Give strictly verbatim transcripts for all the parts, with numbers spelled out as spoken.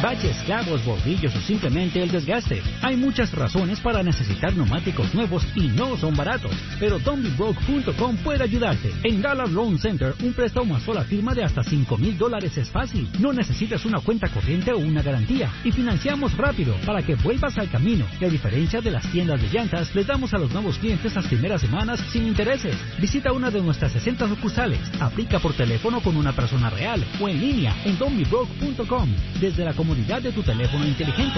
baches, clavos, bordillos o simplemente el desgaste. Hay muchas razones para necesitar neumáticos nuevos y no son baratos, pero Don't Be Broke punto com puede ayudarte. En Dollar Loan Center, un préstamo a sola firma de hasta cinco mil dólares es fácil. No necesitas una cuenta corriente o una garantía y financiamos rápido para que vuelvas al camino. Y a diferencia de las tiendas de llantas, les damos a los nuevos clientes las primeras semanas sin intereses. Visita una de nuestras sesenta sucursales. Aplica por teléfono con una persona real o en línea en Don't Be Broke punto com desde la comodidad de tu teléfono inteligente.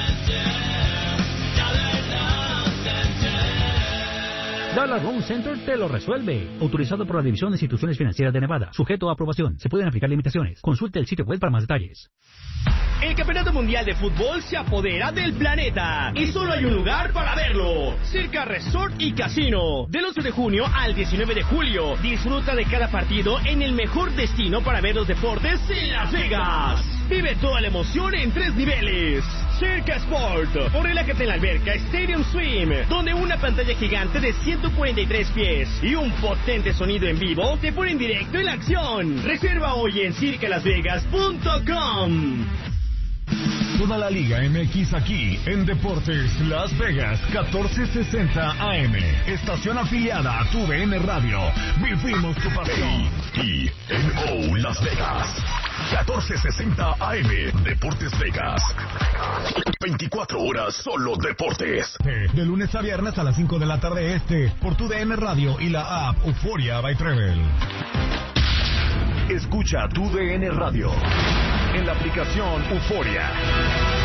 Dollar Loan Center te lo resuelve. Autorizado por la División de Instituciones Financieras de Nevada. Sujeto a aprobación. Se pueden aplicar limitaciones. Consulte el sitio web para más detalles. El Campeonato Mundial de Fútbol se apodera del planeta y solo hay un lugar para verlo. Circa Resort y Casino. Del once de junio al diecinueve de julio. Disfruta de cada partido en el mejor destino para ver los deportes en Las Vegas. Vive toda la emoción en tres niveles. Circa Sport, o relájate en la alberca Stadium Swim, donde una pantalla gigante de ciento cuarenta y tres pies y un potente sonido en vivo te ponen directo en la acción. Reserva hoy en circa las vegas punto com. Toda la Liga M X aquí en Deportes Las Vegas, catorce sesenta A M. Estación afiliada a tu V N Radio. Vivimos tu pasión. Y N O Las Vegas, catorce sesenta A M. Deportes Vegas. veinticuatro horas solo deportes. De lunes a viernes a las cinco de la tarde este, por tu D N Radio y la app Euforia by Travel. Escucha tu D N Radio en la aplicación Euforia.